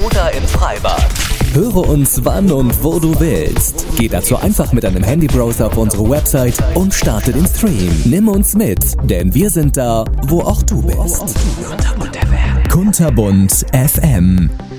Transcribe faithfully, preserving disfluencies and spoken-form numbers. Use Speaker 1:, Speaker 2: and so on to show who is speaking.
Speaker 1: oder im Freibad. Höre uns wann und wo du willst. Geh dazu einfach mit deinem Handybrowser auf unsere Website und starte den Stream. Nimm uns mit, denn wir sind da, wo auch du bist. Kunterbunt F M.